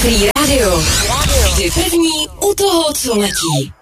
Free Radio. Vždy první u toho, co letí.